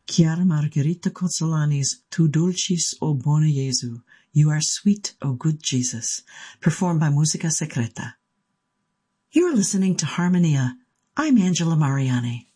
Chiara Margherita Cozzolani's Tu Dulcis, O Bone Jesu, You Are Sweet, O Good Jesus, performed by Musica Secreta. You are listening to Harmonia. I'm Angela Mariani.